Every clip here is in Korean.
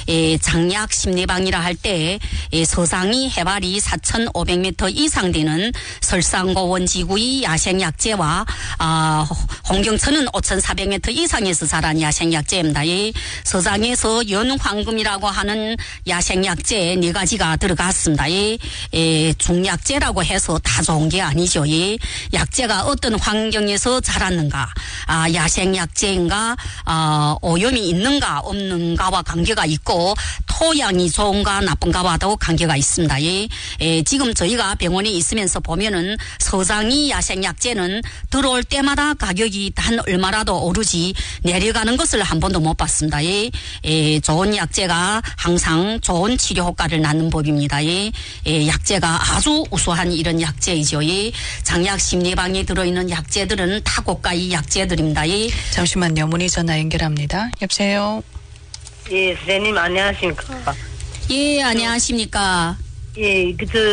장약 심리방이라 할 때 서상이 해발이 4,500m 이상 되는 설상고원 지구의 야생약재와 홍경천은 5,400m 이상에서 자란 야생약재입니다. 서상에서 연황금이라고 하는 야생약재 4가지가 들어갔습니다. 중약재라고 해서 다 좋은 게 아니죠. 약재가 어떤 환경에서 자랐는가, 야생약재인가, 오염이 있는가 없는가와 관계가 있고 토양이 좋은가 나쁜가와도 관계가 있습니다. 지금 저희가 병원에 있으면서 보면은 서장이 야생약재는 들어올 때마다 가격이 단 얼마라도 오르지 내려가는 것을 한 번도 못 봤습니다. 좋은 약재가 항상 좋은 치료 효과를 낳는 법입니다. 약재가 아주 우수한 이런 약재이죠. 장약 심리방에 들어있는 약재들은 다 고가의 약재들입니다. 잠시만요. 문의 전화 연결합니다. 여보세요. 예, 선생님 안녕하십니까? 예, 안녕하십니까? 예,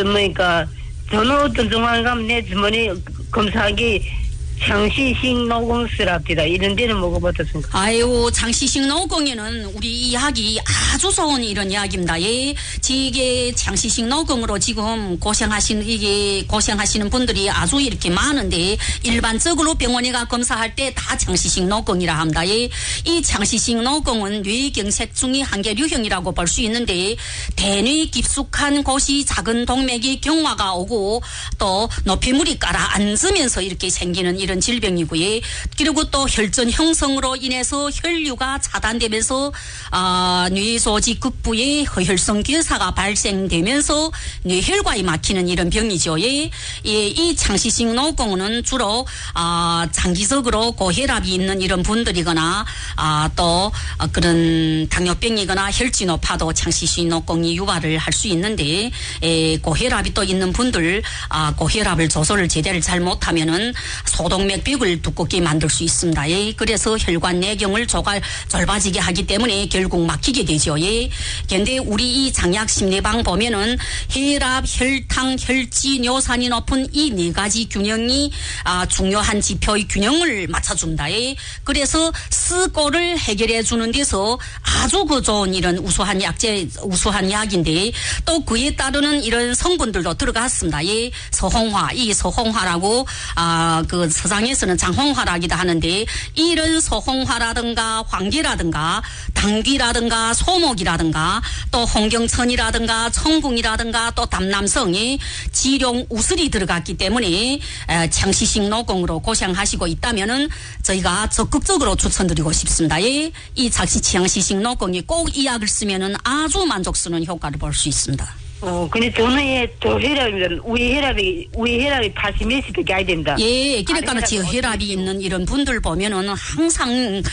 저는 어떤 정황 가면 내 주머니 검사하기 장시식 노공스랍니다. 이런 데는 먹어봤습니까? 아유, 장시식 노공에는 우리 이 약이 아주 좋은 이런 약입니다. 이게 장시식 노공으로 지금 고생하시는 분들이 아주 이렇게 많은데 일반적으로 병원에 가 검사할 때 다 장시식 노공이라 합니다. 이 장시식 노공은 뇌경색중의 한계류형이라고 볼 수 있는데 대뇌 깊숙한 곳이 작은 동맥이 경화가 오고 또 높이물이 가라앉으면서 이렇게 생기는 이런 질병이고요. 그리고 또 혈전 형성으로 인해서 혈류가 차단되면서 뇌소지 극부에 허혈성 괴사가 발생되면서 뇌혈관이 막히는 이런 병이죠. 이 장시식 노공은 주로 장기적으로 고혈압이 있는 이런 분들이거나 또 그런 당뇨병이거나 혈압이 높아도 장시식 노공이 유발을 할 수 있는데 고혈압이 또 있는 분들 고혈압을 조절을 제대로 잘 못하면은 소동맥벽을 두껍게 만들 수 있습니다. 그래서 혈관 내경을 좁아지게 하기 때문에 결국 막히게 되죠. 그런데 우리 이 장약 심리방 보면은 혈압, 혈당, 혈지,尿산이 높은 이 4가지 균형이 중요한 지표의 균형을 맞춰준다. 그래서 스고를 해결해 주는 데서 아주 좋은 이런 우수한 약인데 또 그에 따르는 이런 성분들도 들어갔습니다. 서홍화, 이 서홍화라고 그 서장에서는 장홍화라기도 하는데 이런 서홍화라든가 황계라든가 당귀라든가 소목이라든가 또 홍경천이라든가 청궁이라든가 또 담남성이 지룡 우슬이 들어갔기 때문에 장시식 노공으로 고생하시고 있다면은 저희가 적극적으로 추천드리고 싶습니다. 이 장시식 노공이 꼭 이 약을 쓰면은 아주 만족스러운 효과를 볼 수 있습니다. 근데 저는 저 혈압이 우리 혈압이 80몇십밖에 안 됩니다. 예, 그러니까 저혈압이 있는 이런 분들 보면은 항상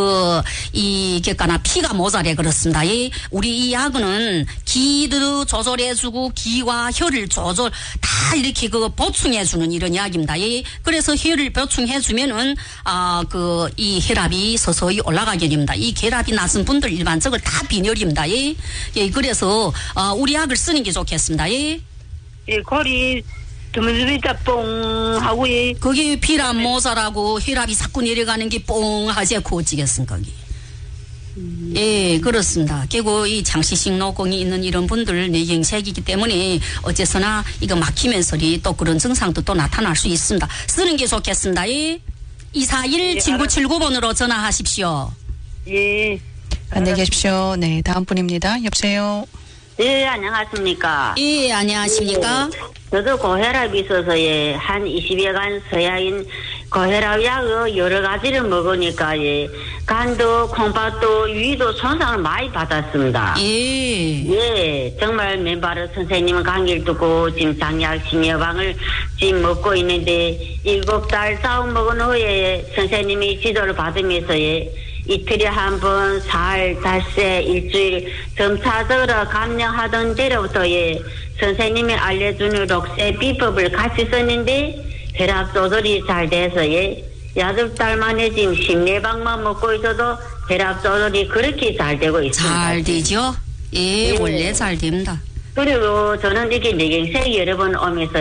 피가 모자래 그렇습니다. 우리 이 약은 기도 조절해주고 기와 혈을 다 이렇게 보충해주는 이런 약입니다. 그래서 혈을 보충해주면은 이 혈압이 서서히 올라가게 됩니다. 이 혈압이 낮은 분들 일반적으로 다 빈혈입니다. 그래서 우리 약을 쓰는 게 좋겠습니다. 거리 드문드문다 뽕 하고 거기 피랑 모자라고 혈압이 자꾸 내려가는 게 뽕 하지 고치겠습니까 거기. 예, 그렇습니다. 결국 이 장시식 노공이 있는 이런 분들 뇌경색이기 때문에 어째서나 이거 막히면서 또 그런 증상도 또 나타날 수 있습니다. 쓰는 게 좋겠습니다. 241-7979번으로 전화하십시오. 예. 안녕히 계십시오. 네, 다음 분입니다. 여보세요. 예, 안녕하십니까. 예, 안녕하십니까. 저도 고혈압이 있어서 한 20여간 서야인 고혈압 약을 여러 가지를 먹으니까 간도 콩팥도 위도 손상을 많이 받았습니다. 예, 정말 맨바로 선생님 강의를 듣고 지금 장약 심여방을 지금 먹고 있는데 7달 싸움 먹은 후에 선생님이 지도를 받으면서 이틀에 한 번, 사흘, 닷새, 일주일 점차적으로 감량하던 때로부터 선생님이 알려주는 록세 비법을 같이 썼는데 혈압 조절이 잘 돼서 8달 만에 지금 심내방만 먹고 있어도 혈압 조절이 그렇게 잘 되고 있습니다. 잘 되죠? 예, 원래 잘 됩니다. 그리고 저는 이렇게 뇌경색이 여러 번 오면서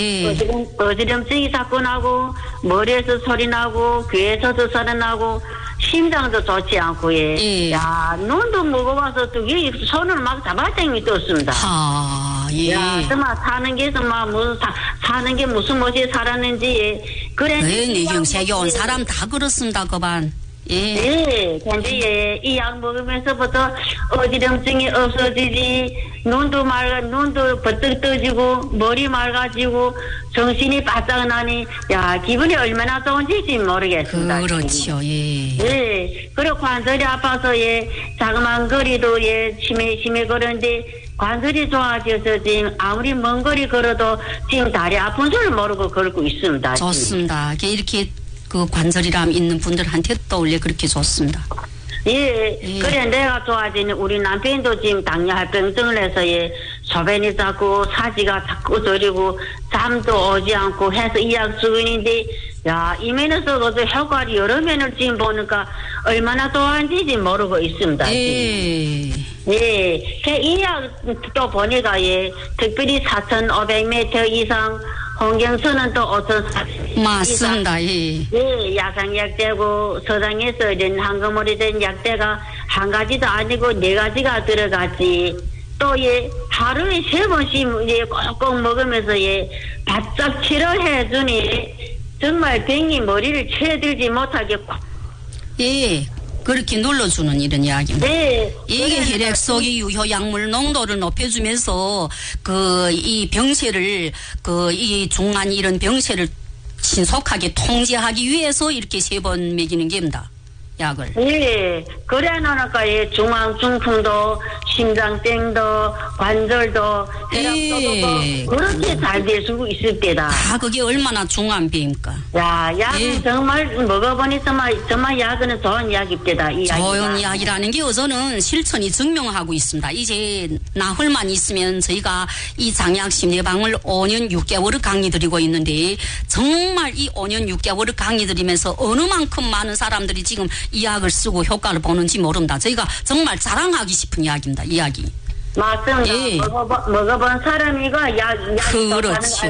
어지럼증이 자꾸 나고 머리에서 소리 나고 귀에서도 소리 나고 심장도 좋지 않고 예. 야 눈도 먹어봐서 또 손을 막 잡아당기 떴습니다. 야, 정말 사는 게 정말 무슨 사는 게 무슨 멋이 살았는지 그래. 네, 형세 온 사람 다 그렇습니다, 그반. 예, 근데 이 약 먹으면서부터 어지럼증이 없어지지, 눈도 버뜩 떠지고, 머리 맑아지고, 정신이 바짝 나니, 야, 기분이 얼마나 좋은지 모르겠습니다. 그렇죠, 예. 예, 그리고 관절이 아파서, 자그마한 거리도, 심해 걸었는데, 관절이 좋아져서 지금 아무리 먼 거리 걸어도 지금 다리 아픈 줄 모르고 걸고 있습니다. 좋습니다. 이렇게 그 관절이람 있는 분들한테 또 원래 그렇게 좋습니다. 예. 그래 내가 좋아지는 우리 남편도 지금 당뇨합병증을 해서 소변이 자꾸 사지가 자꾸 저리고 잠도 오지 않고 해서 이 약 쓰고 있는데 야, 이 면에서도 효과를 여러 면을 지금 보니까 얼마나 좋아하는지 모르고 있습니다. 예. 이 약 또 보니까 특별히 4,500m 이상 홍경수는 또 5,400m 맞습니다. 야상약대고 서당에서 이런 한꺼번에 된 약대가 한 가지도 아니고 네 가지가 들어가지. 또 하루에 3번씩 꼭꼭 먹으면서 바짝 치료해주니 정말 병이 머리를 채들지 못하게 꽉. 그렇게 눌러주는 이런 이야기입니다. 이게 혈액 속의 유효 약물 농도를 높여주면서 이 병세를 이 중한 이런 병세를 신속하게 통제하기 위해서 이렇게 3번 먹이는 겁니다. 약을. 그래 놓으니까 중앙 중풍도 심장병도 관절도 혈압도 그렇게 잘 될 수 있을 때다. 그게 얼마나 중요한 병입니까? 약은 정말 먹어보니 정말 약은 좋은 약입니다. 좋은 약이라는 게 우선은 실천이 증명하고 있습니다. 이제 나흘만 있으면 저희가 이 장약 심리방을 5년 6개월을 강의드리고 있는데 정말 이 5년 6개월을 강의드리면서 어느 만큼 많은 사람들이 지금 이 약을 쓰고 효과를 보는지 모른다. 저희가 정말 자랑하기 싶은 이야기입니다. 이 이야기. 맞습니다. 먹어본 사람이고 그렇죠.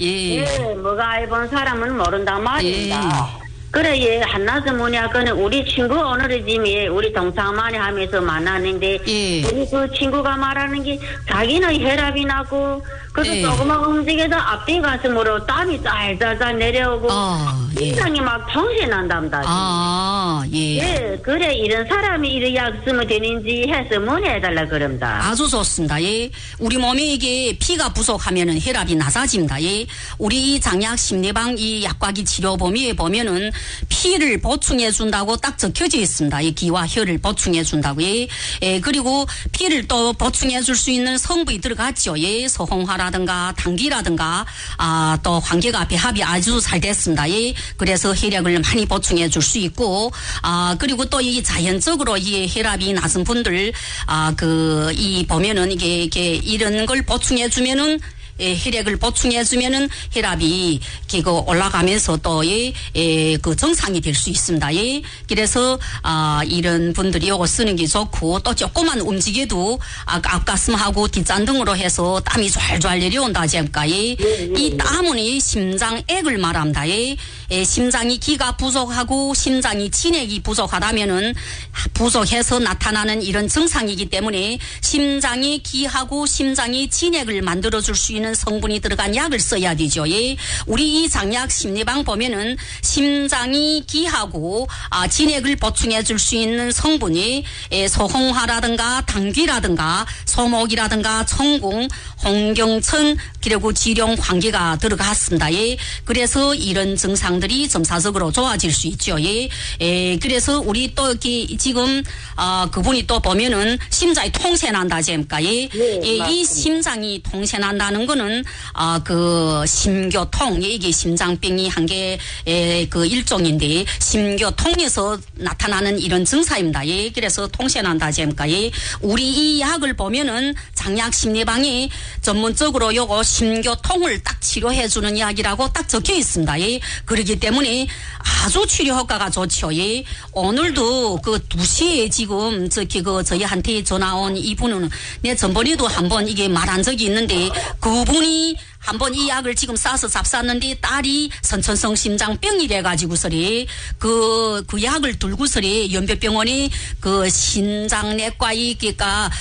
먹어본 사람은 모른다 말입니다. 그래, 한나서 뭐냐고는 우리 친구 오늘의 짐에 우리 동창만이 하면서 만났는데 우리 그 친구가 말하는 게 자기는 혈압이 나고 그래서 조금만 움직여도 앞뒤 가슴으로 땀이 짤짤짤 내려오고 심장이 막 통신 난답니다. 그래 이런 사람이 이런 약 쓰면 되는지 해서 문의해달라 그럽니다. 아주 좋습니다. 우리 몸에 이게 피가 부족하면은 혈압이 낮아집니다. 우리 이 장약 심리방 이 약과기 치료범위에 보면은 피를 보충해 준다고 딱 적혀져 있습니다. 이 기와 혈을 보충해 준다고. 그리고 피를 또 보충해 줄 수 있는 성분이 들어갔죠. 소홍화라든가 당귀라든가 또 환경과 배합이 아주 잘 됐습니다. 그래서 혈액을 많이 보충해 줄 수 있고 그리고 또 이 자연적으로 이 혈압이 낮은 분들 이 보면은 이게 이런 걸 보충해 주면은 혈액을 보충해주면은 혈압이 올라가면서 또 그 정상이 될 수 있습니다. 그래서 이런 분들이 요거 쓰는 게 좋고 또 조금만 움직여도 앞가슴하고 뒷잔등으로 해서 땀이 좔좔 내려온다 제가 이 땀은 이 심장액을 말합니다. 심장이 기가 부족하고 심장이 진액이 부족하다면은 부족해서 나타나는 이런 증상이기 때문에 심장이 기하고 심장이 진액을 만들어줄 수 있는 성분이 들어간 약을 써야 되죠. 우리 이 장약 심리방 보면은 심장이 기하고 진액을 보충해 줄 수 있는 성분이 소홍화라든가 당귀라든가 소목이라든가 청궁, 홍경천 그리고 지룡, 황기가 들어갔습니다. 그래서 이런 증상들이 점차적으로 좋아질 수 있죠. 그래서 우리 또 지금 그분이 또 보면은 심장이 통신한다 제입니까? 이 심장이 통신한다는 거는 그 심교통 이게 심장병이 한 개 그 일종인데 심교통에서 나타나는 이런 증상입니다. 그래서 통신한다 제입니까? 우리 이 약을 보면은 장약 심리방이 전문적으로 요거 심교통을 딱 치료해주는 이야기라고 딱 적혀 있습니다. 예. 그렇기 때문에 아주 치료 효과가 좋죠. 예. 오늘도 그 2시에 지금 저희한테 전화 온 이분은 내 전번에도 한번 이게 말한 적이 있는데 그분이 한번 이 약을 지금 싸서 잡쌌는데 딸이 선천성 심장병이래 가지고서리 그 약을 들고서리 연변병원에 그 신장내과 이기가